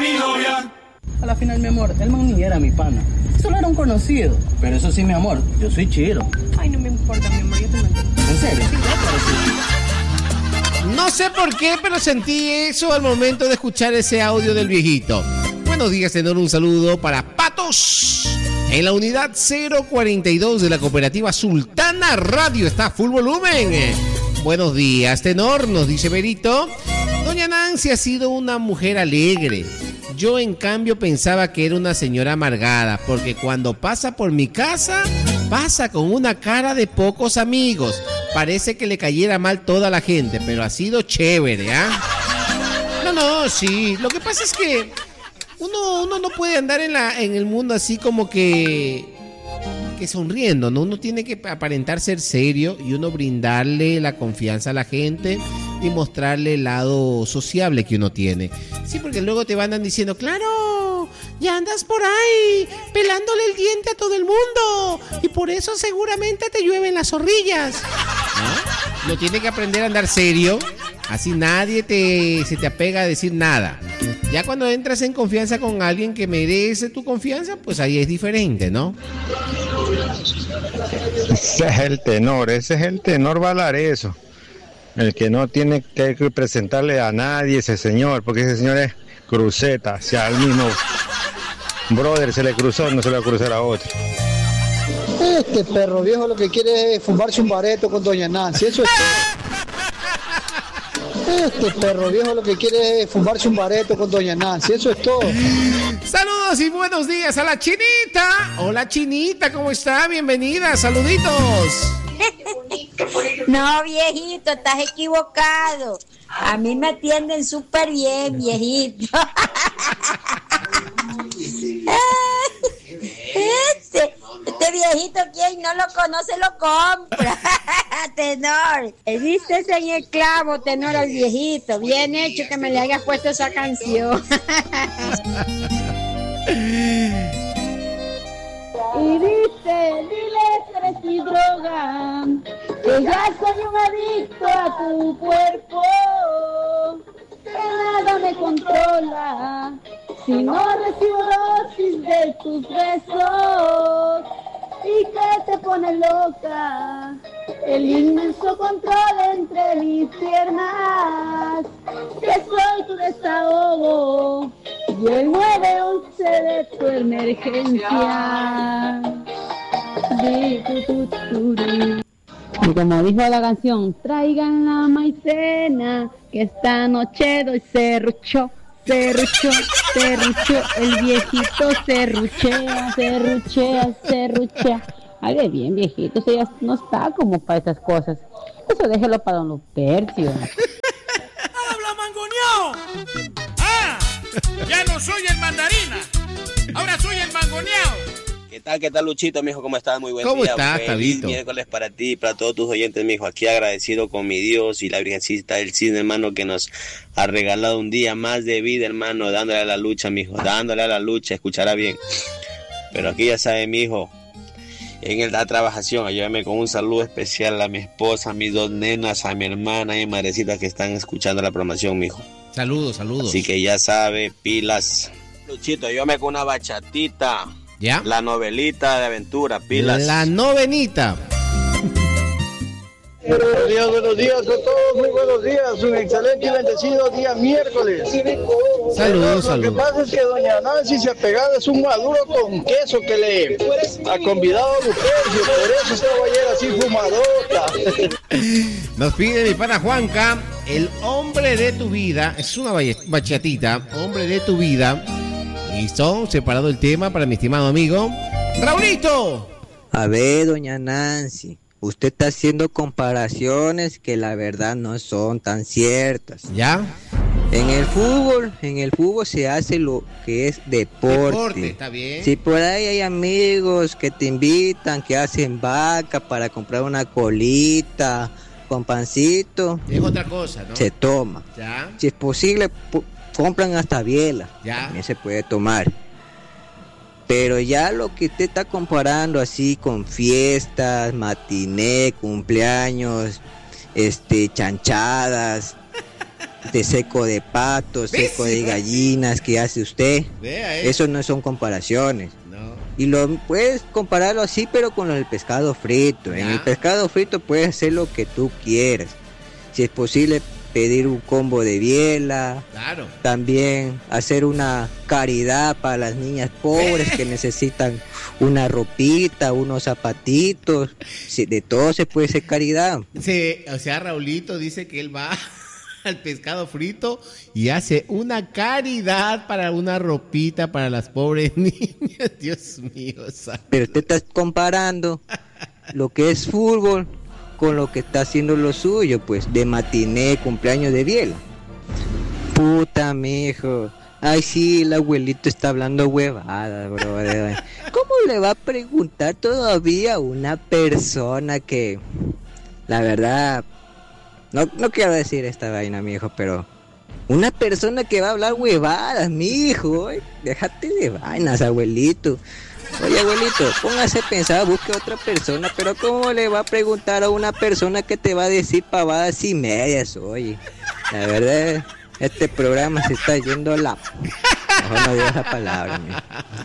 mi novia. A la final, mi amor, el man ni era mi pana. Solo era un conocido. Pero eso sí, mi amor, yo soy chiro. Ay, no me importa, mi amor, yo te mantengo. ¿En serio? Sí, No sé por qué, pero sentí eso al momento de escuchar ese audio del viejito. Buenos días, tenor. Un saludo para Patos. En la unidad 042 de la cooperativa Sultana Radio está full volumen. Buenos días, tenor, nos dice Berito. Doña Nancy ha sido una mujer alegre. Yo, en cambio, pensaba que era una señora amargada, porque cuando pasa por mi casa, pasa con una cara de pocos amigos. Parece que le cayera mal toda la gente, pero ha sido chévere, ¿ah? No, sí. Lo que pasa es que uno no puede andar en el mundo así como que sonriendo, ¿no? Uno tiene que aparentar ser serio y uno brindarle la confianza a la gente y mostrarle el lado sociable que uno tiene. Sí, porque luego te van diciendo, claro, ya andas por ahí pelándole el diente a todo el mundo y por eso seguramente te llueven las zorrillas. ¿No? Uno tiene que aprender a andar serio, así nadie se te apega a decir nada. Ya cuando entras en confianza con alguien que merece tu confianza, pues ahí es diferente, ¿no? Ese es el tenor Valareso. El que no tiene que presentarle a nadie ese señor, porque ese señor es cruceta. Si al mismo brother se le cruzó, no se le va a cruzar a otro. Este perro viejo lo que quiere es fumarse un bareto con doña Nancy, eso es todo. Este perro viejo lo que quiere es fumarse un bareto con doña Nancy, eso es todo. Saludos y buenos días a la Chinita. Hola, Chinita, ¿cómo está? Bienvenida, saluditos. No, viejito, estás equivocado. A mí me atienden súper bien, viejito. Este viejito, quien no lo conoce lo compra. Tenor, diste en el clavo, tenor, al viejito. Bien hecho que me le hayas puesto esa canción. Y dice, dile que eres mi droga, que ya soy un adicto a tu cuerpo, que nada me controla, si no recibo dosis de tus besos, y que te pone loca, el inmenso control entre mis piernas, que soy tu desahogo, y el 911 de tu emergencia. Y como dijo la canción, traigan la maicena, que esta noche doy serrucho, el viejito serruchea. Haga bien, viejito, eso ya no está como para estas cosas. Eso déjelo para don Lupercio. ¡Habla, mangoneado! ¡Ah! Ya no soy el mandarina, ahora soy el mangoneado. ¿Qué tal, Luchito, mijo? ¿Cómo estás? Muy buen día. ¿Cómo estás, Feliz Tabito? miércoles para ti y para todos tus oyentes, mijo. Aquí agradecido con mi Dios y la Virgencita del Cisne, hermano, que nos ha regalado un día más de vida, hermano, dándole a la lucha, mijo, dándole a la lucha, escuchará bien. Pero aquí ya sabe, mijo, en la trabajación, ayúdame con un saludo especial a mi esposa, a mis dos nenas, a mi hermana y madrecita que están escuchando la programación, mijo. Saludos. Así que ya sabe, pilas. Luchito, ayúdame con una bachatita. ¿Ya? La novelita de aventura, pilas. La novenita. Buenos días a todos, muy buenos días, un excelente y bendecido día miércoles. Saludos. Lo que pasa es que doña Nancy se ha pegado, es un maduro con queso que le ha convidado a Lupercio, por eso esta ballera así fumadota. Nos pide mi pana Juanca, el hombre de tu vida, es una bachatita, hombre de tu vida. Listo, separado el tema para mi estimado amigo Raulito. A ver, doña Nancy, usted está haciendo comparaciones que la verdad no son tan ciertas. ¿Ya? En el fútbol se hace lo que es deporte. Está bien. Si por ahí hay amigos que te invitan, que hacen vaca para comprar una colita con pancito, es otra cosa, ¿no? Se toma. ¿Ya? Si es posible, compran hasta biela. ¿Ya? También se puede tomar. Pero ya lo que usted está comparando así con fiestas, matiné, cumpleaños, chanchadas, de seco de pato, seco de gallinas que hace usted. Eso no son comparaciones. Y lo puedes compararlo así, pero con el pescado frito. En el pescado frito puedes hacer lo que tú quieras. Si es posible, pedir un combo de biela. Claro. También hacer una caridad para las niñas pobres que necesitan una ropita, unos zapatitos. Sí, de todo se puede hacer caridad. Sí, o sea, Raulito dice que él va al pescado frito y hace una caridad para una ropita para las pobres niñas. Dios mío, santo. Pero te estás comparando lo que es fútbol con lo que está haciendo lo suyo, pues, de matiné, cumpleaños de biela. Puta, mijo. Ay, sí, el abuelito está hablando huevada, brother. ¿Cómo le va a preguntar todavía a una persona que, la verdad, no quiero decir esta vaina, mijo, pero una persona que va a hablar huevadas, mijo, déjate de vainas, abuelito. Oye, abuelito, póngase a pensar, busque a otra persona, pero ¿cómo le va a preguntar a una persona que te va a decir pavadas y medias? Oye, la verdad, este programa se está yendo a la... Mejor no digas esa palabra, mijo.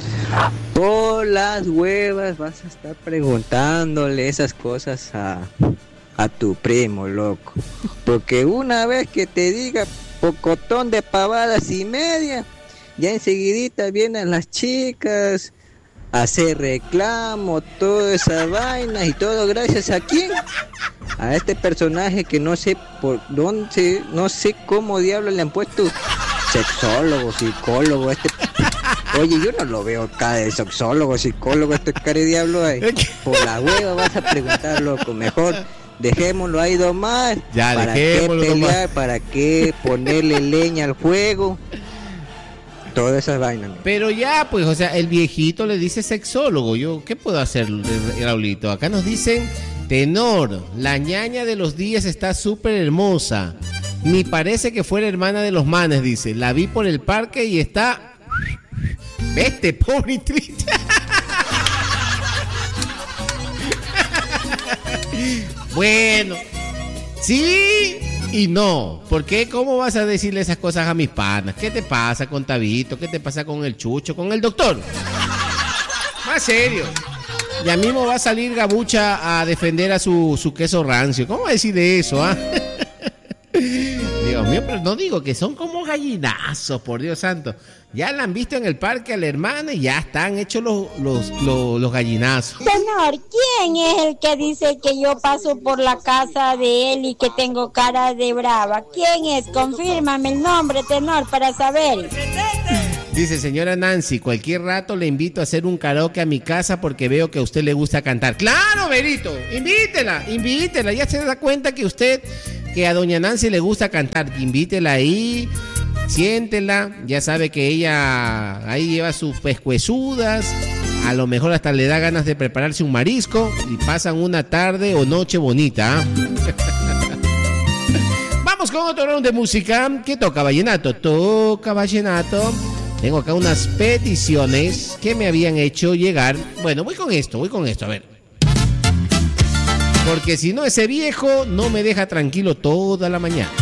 Por las huevas vas a estar preguntándole esas cosas a tu primo, loco. Porque una vez que te diga pocotón de pavadas y media, ya enseguidita vienen las chicas a hacer reclamo, todas esas vainas y todo gracias a quién, a este personaje que no sé por dónde, no sé cómo diablos le han puesto sexólogo, psicólogo, oye, yo no lo veo acá de sexólogo, psicólogo, cara de diablo ahí. Por la hueva vas a preguntar, loco, mejor dejémoslo ahí nomás. Ya, ¿para qué pelear? ¿Para qué ponerle leña al fuego? Todas esas vainas. Pero ya, pues, o sea, el viejito le dice sexólogo. Yo, ¿qué puedo hacer, Raulito? Acá nos dicen, tenor, la ñaña de los días está súper hermosa. Ni parece que fuera hermana de los manes, dice. La vi por el parque y está... Vete, pobre y triste. Bueno, sí y no. ¿Por qué? ¿Cómo vas a decirle esas cosas a mis panas? ¿Qué te pasa con Tabito? ¿Qué te pasa con el Chucho? ¿Con el doctor? Más serio. Ya mismo va a salir Gabucha a defender a su queso rancio. ¿Cómo va a decir de eso, ah? Dios mío, pero no digo que son como gallinazos, por Dios santo. Ya la han visto en el parque a la hermana y ya están hechos los gallinazos. Tenor, ¿quién es el que dice que yo paso por la casa de él y que tengo cara de brava? ¿Quién es? Confírmame el nombre, Tenor, para saber. Dice, señora Nancy, cualquier rato le invito a hacer un karaoke a mi casa porque veo que a usted le gusta cantar. ¡Claro, Berito! Invítela. Ya se da cuenta que a doña Nancy le gusta cantar. Invítela ahí, siéntela. Ya sabe que ella ahí lleva sus pescuezudas. A lo mejor hasta le da ganas de prepararse un marisco y pasan una tarde o noche bonita. Vamos con otro round de música. ¿Qué toca? Vallenato. Toca vallenato. Tengo acá unas peticiones que me habían hecho llegar. Bueno, voy con esto, a ver. Porque si no, ese viejo no me deja tranquilo toda la mañana.